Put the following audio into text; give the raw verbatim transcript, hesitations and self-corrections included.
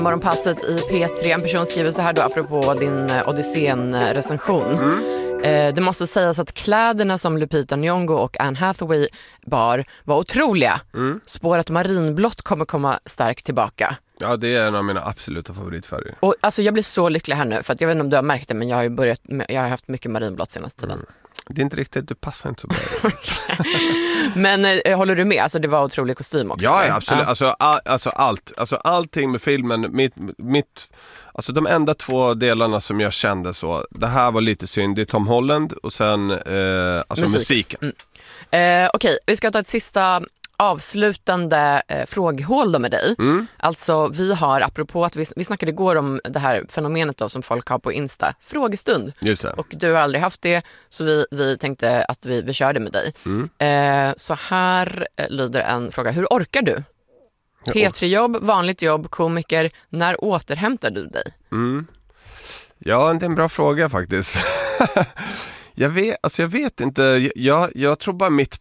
Morgonpasset i P tre. En person skriver så här då apropå din Odysseen-recension. Mm. Eh, det måste sägas att kläderna som Lupita Nyong'o och Anne Hathaway bar var otroliga. Mm. Spåret marinblått kommer komma starkt tillbaka. Ja, det är en av mina absoluta favoritfärger. Och alltså jag blir så lycklig här nu, för att jag vet inte om du har märkt det, men jag har ju börjat med, jag har haft mycket marinblått senaste tiden. Mm. Det är inte riktigt, du passar inte så bra. Men eh, håller du med? Alltså det var otrolig kostym också. Ja, ja absolut. Ja. Alltså, all, alltså allt. Alltså allting med filmen, mitt, mitt, alltså de enda två delarna som jag kände så, det här var lite synd, det är Tom Holland och sen eh, alltså Musik. musiken. Mm. Eh, Okej, okay. Vi ska ta ett sista avslutande eh, fråghål då med dig. Mm. Alltså vi har, apropå att vi, vi snackade igår om det här fenomenet då som folk har på Insta, frågestund. Just det. Och du har aldrig haft det, så vi, vi tänkte att vi, vi körde med dig. Mm. Eh, så här eh, lyder en fråga: hur orkar du? P tre-jobb, vanligt jobb, komiker, när återhämtar du dig? Mm. Ja, det är en bra fråga faktiskt. Jag vet, alltså jag vet inte, jag, jag tror bara mitt